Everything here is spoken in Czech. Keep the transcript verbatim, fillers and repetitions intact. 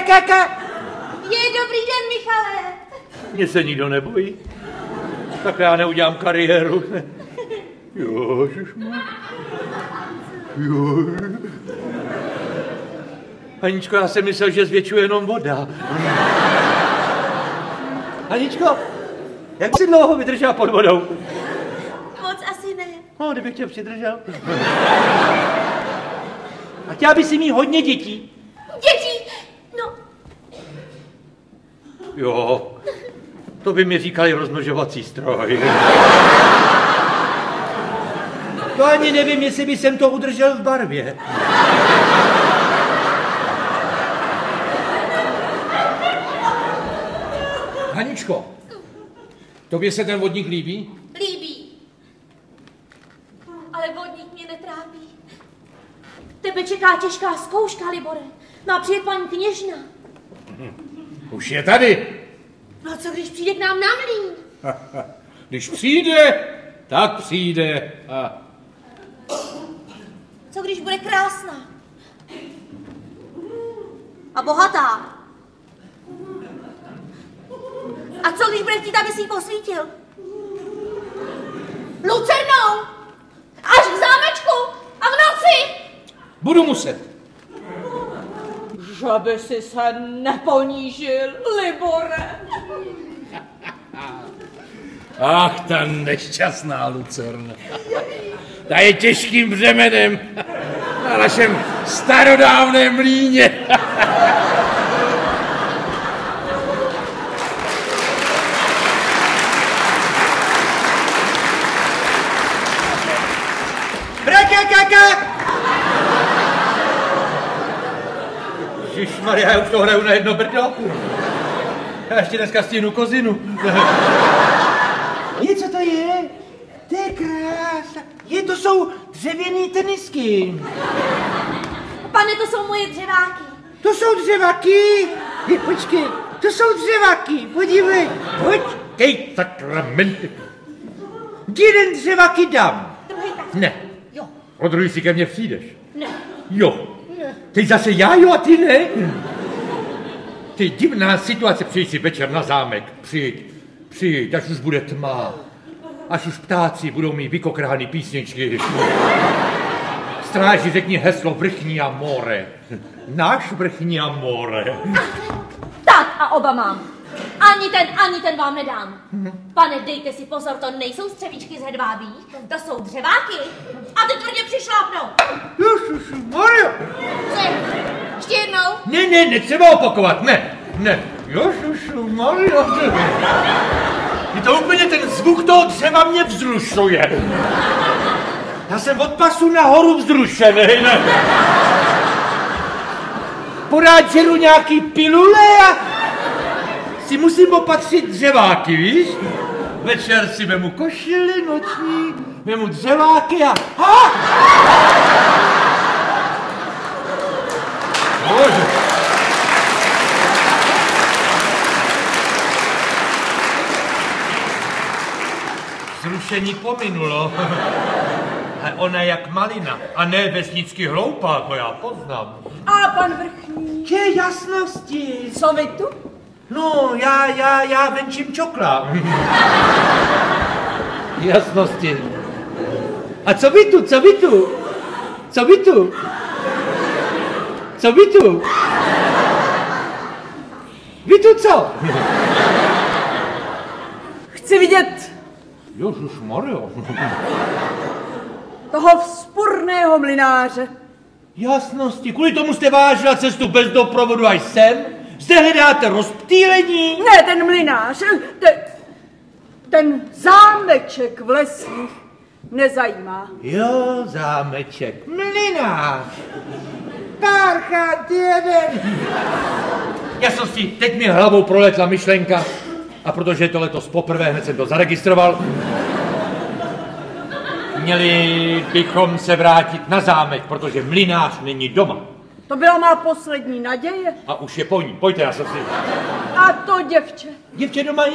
kaka. Je, dobrý den, Michale. Mě se nikdo nebojí. Tak já neudělám kariéru. Jo, ježišmar. Jo. Aničko, já jsem myslel, že zvětšuje jenom voda. Aničko, jak jsi dlouho vydržela pod vodou? Moc asi ne. No, kdybych tě přidržel. A chtěla by si mít hodně dětí. Dětí? No. Jo, to by mi říkali rozmnožovací stroj. To ani nevím, jestli by jsem to udržel v barvě. Haničko, tobě se ten vodník líbí? Líbí. Ale vodník mě netrápí. Tebe čeká těžká zkouška, Libore. Má přijet paní kněžna. Už je tady. No a co když přijde k nám na mlýn? Když přijde, tak přijde. A... Co když bude krásná? A bohatá? A co když bude chtít, aby si ji posvítil? Lucernou! Až k zámečku! A v noci! Budu muset. Že by si se neponížil, Libore. Ach, ta nešťastná Lucerna. Ta je těžkým břemenem na našem starodávném mlýně. Braka, kaka! Ježišmarja, já už to hraju na jedno brdo. Já ještě dneska stihnu kozinu. Je, co to je? To je krása. Je, to jsou dřevěný tenisky. Pane, to jsou moje dřeváky. To jsou dřevaky. Je, počkej, to jsou dřevaky. Podívej, počkej, sakramenty. Jeden dřevaky dám. Druhý tak. Ne. Jo. O druhý si ke mně přijdeš. Ne. Jo. Ne. Teď zase já jo a ty ne. Ty divná situace, přijď si večer na zámek. Přijď, přijď, až už bude tma. Až už ptáci budou mít vykokrány písničky. Stráži, řekni heslo vrchní a more. Náš vrchní a more. Tak a oba mám. Ani ten, ani ten vám nedám. Pane, dejte si pozor, to nejsou střevíčky z hedvábí, to jsou dřeváky. A ty tvrdě přišlápnou. Ježišmarja. Co? Ještě jednou? Ne, ne, netřeba opakovat, ne, ne. Ježišmarja. Je to úplně ten zvuk toho dřeva mě vzrušuje. Já jsem od pasu nahoru vzrušený, ne. Porád žeru nějaký pilule a si musím opatřit dřeváky, víš? Večer si vemu košili noční, vemu dřeváky a... Ha! Bože. Zrušení pominulo. A ona je jak malina a ne vesnický hloupá, to já poznám. A pan vrchní? Je jasnosti. Co vy tu? No, já, já, já venčím čokla. Jasnosti. A co vy tu, co vy tu? Co vy tu? Co vy tu? Vy tu co? Chci vidět Ježišmarjo. toho vzpurného mlynáře. Jasnosti, kvůli tomu jste vážila cestu bez doprovodu až sem? Zde hledáte rozptýlení? Ne, ten mlynář, ten, ten zámeček v lesích nezajímá. Jo, zámeček, mlynář. Párchant jeden. Jasnosti, teď mi hlavou proletla myšlenka a protože je to letos poprvé, hned jsem to zaregistroval. Měli bychom se vrátit na zámek, protože mlynář není doma. To byla má poslední naděje. A už je po ní. Pojďte, já jsem si... A to děvče. Děvče doma